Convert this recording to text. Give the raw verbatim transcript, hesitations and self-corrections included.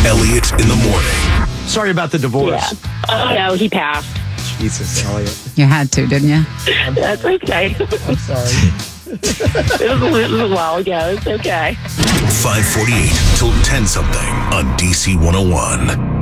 Elliot in the morning. Sorry about the divorce. Yeah. Oh, no, he passed. Jesus, Elliot. You had to, didn't you? That's okay. I'm sorry. it, was, it was a while ago. It's okay. five forty-eight till ten something on D C one oh one.